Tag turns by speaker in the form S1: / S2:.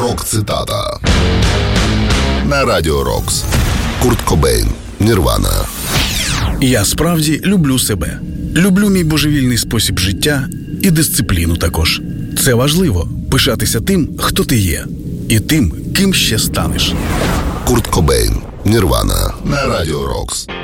S1: Рок-цитата на Радіо Рокс. Курт Кобейн, Нірвана.
S2: Я справді люблю себе. Люблю мій божевільний спосіб життя і дисципліну також. Це важливо – пишатися тим, хто ти є, і тим, ким ще станеш.
S1: Курт Кобейн, Нірвана на Радіо Рокс.